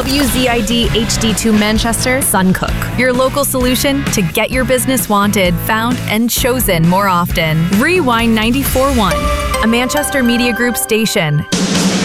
WZID HD2 Manchester, Suncook. Your local solution to get your business wanted, found, and chosen more often. Rewind 94.1, a Manchester Media Group station.